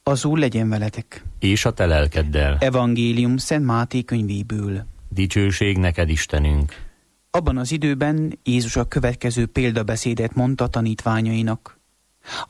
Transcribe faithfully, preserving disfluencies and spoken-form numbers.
Az Úr legyen veletek. És a te lelkeddel. Evangélium Szent Máté könyvéből. Dicsőség neked, Istenünk. Abban az időben Jézus a következő példabeszédet mondta tanítványainak.